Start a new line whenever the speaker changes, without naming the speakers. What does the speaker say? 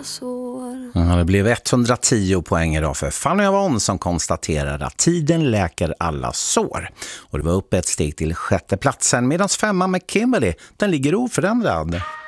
sår.
Ja, det blev 110 poäng idag för Fanny av On som konstaterade att tiden läker alla sår. Och det var upp ett steg till sjätte platsen medan femman med Kimberly, den ligger oförändrad.